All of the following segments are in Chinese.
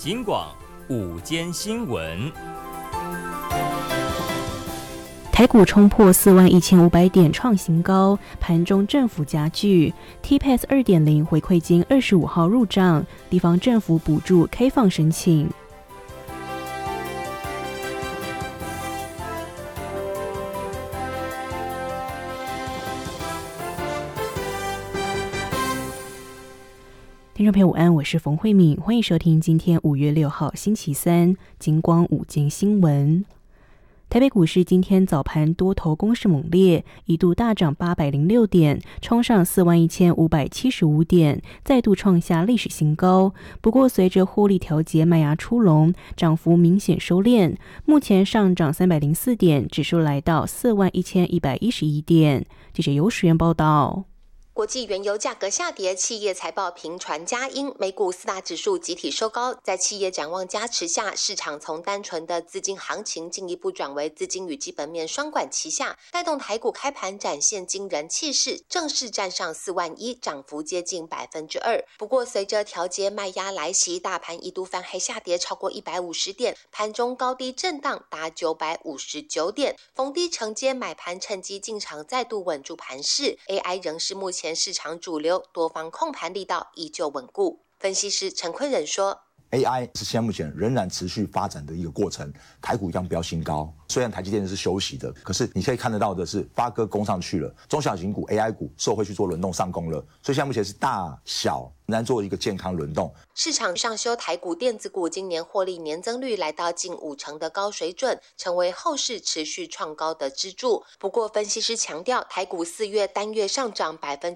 警广午间新闻。 台股冲破41500点创新高，盘中振幅加剧。TPAS 2.0 回馈金25号入账，地方政府补助开放申请。听众朋友午安，我是冯慧敏，欢迎收听今天5月6号星期三警广午间新闻。台北股市今天早盘多头攻势猛烈，一度大涨806点，冲上41575点，再度创下历史新高。不过随着获利调节卖压出笼，涨幅明显收敛，目前上涨304点，指数来到41111点。记者尤时源报道。 国际原油价格下跌，企业财报频传佳音，美股4大指数集体收高。在企业展望加持下，市场从单纯的资金行情进一步转为资金与基本面双管齐下，带动台股开盘展现惊人气势，正式站上41000，涨幅接近2%。不过随着调节卖压来袭，大盘一度翻黑下跌超过150点，盘中高低震荡达959点，逢低承接买盘，趁机进场再度稳住盘势。AI 仍是目前市场主流，多方控盘力道依旧稳固。分析师陈坤仁说 AI 是现在目前仍然持续发展的一个过程，台股将飙新高。虽然台积电是休息的，可是你可以看得到的是，发哥攻上去了，中小型股 AI 股受惠去做轮动上攻了，所以现在目前是大小仍然做一个健康轮动。 市场上修台股电子股今年获利年增率来到近50%的高水准，成为后市持续创高的支柱。不过分析师强调，台股4月单月上涨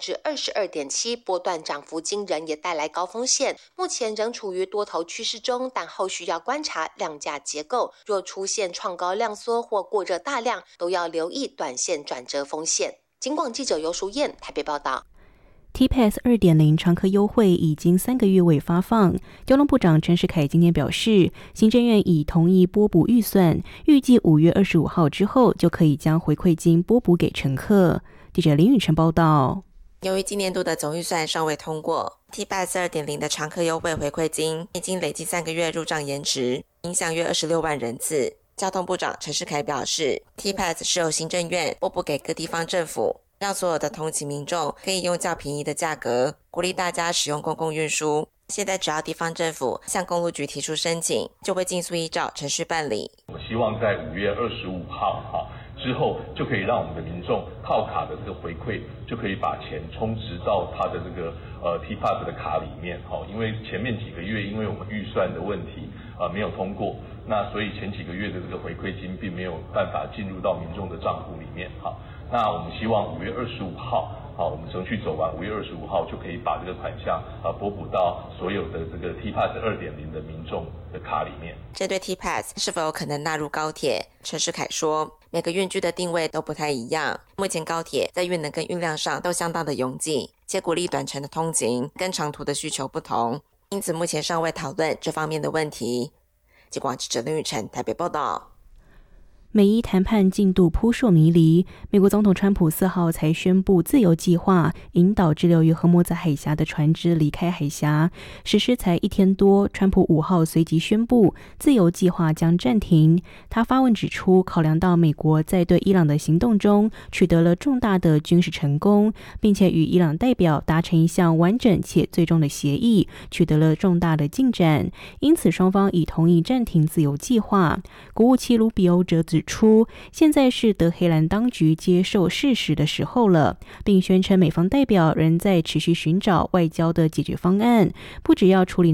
22.7%，波段涨幅惊人，也带来高风险。目前仍处于多头趋势中，但后续要观察量价结构，若出现创高量缩或过热大量，都要留意短线转折风险。警广记者尤淑燕台北报道。 TPAS 2.0 常客优惠已经3个月未发放，交通部长陈时凯今天表示，行政院已同意拨补预算，预计5月25号之后就可以将回馈金拨补给乘客。记者林宇晨报道。 由于今年度的总预算尚未通过， TPAS 2.0 的常客优惠回馈金已经累计3个月入账延迟，影响约26万人次。交通部长陈时凯表示， TPAS 是由行政院拨补给各地方政府，让所有的通勤民众可以用较便宜的价格鼓励大家使用公共运输。现在只要地方政府向公路局提出申请，就会尽速依照程序办理。 我希望在5月25号之后，就可以让我们的民众靠卡的这个回馈，就可以把钱充值到他的这个TPAS 的卡里面。因为前面几个月因为我们预算的问题没有通过，那所以前几个月的这个回馈金并没有办法进入到民众的账户里面。那我们希望5月25号，我们程序走完，5月25号就可以把这个款项拨补到所有的这个 TPAS 2.0 的民众的卡里面。 针对 TPAS 是否有可能纳入高铁，陈时凯说，每个运具的定位都不太一样，目前高铁在运能跟运量上都相当的拥挤，且鼓励短程的通勤跟长途的需求不同，因此目前尚未讨论这方面的问题。警广记者林宇晨台北报道。 美伊谈判进度扑朔迷离，美国总统川普4号才宣布自由计划，引导滞留于荷莫兹海峡的船只离开海峡。实施才1天多，川普5号随即宣布自由计划将暂停。他发文指出，考量到美国在对伊朗的行动中取得了重大的军事成功，并且与伊朗代表达成一项完整且最终的协议，取得了重大的进展，因此双方已同意暂停自由计划。国务卿卢比欧则指出，现在是德黑兰当局接受事实的时候了，并宣称美方代表仍在持续寻找外交的解决方案，不只要处理